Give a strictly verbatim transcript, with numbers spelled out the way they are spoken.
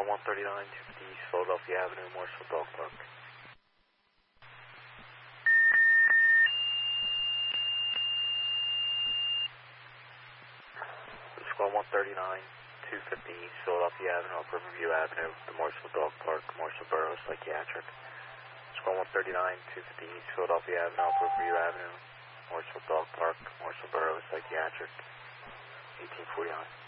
Squad one thirty-nine, two fifty East Philadelphia Avenue, Morrisville Dog Park. Squad one thirty-nine, two fifty East Philadelphia Avenue, up Riverview Avenue, the Morrisville Dog Park, Morrisville Borough Psychiatric. Squad one thirty-nine, two fifty East Philadelphia Avenue, up Riverview Avenue, Morrisville Dog Park, Morrisville Borough Psychiatric, eighteen forty-nine.